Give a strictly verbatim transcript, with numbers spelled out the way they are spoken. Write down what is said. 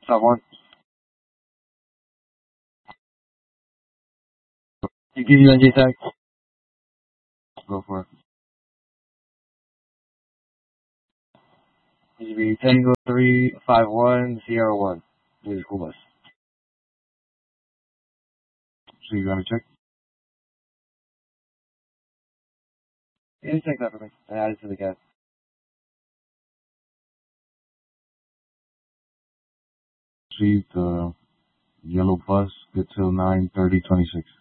Someone. You give you N J tag? Go for it. It should be Tango three five one Sierra one. This is cool bus. So you gonna check? Yeah, check that for me. I add it to the cat. See the yellow bus. Good till nine thirty twenty six.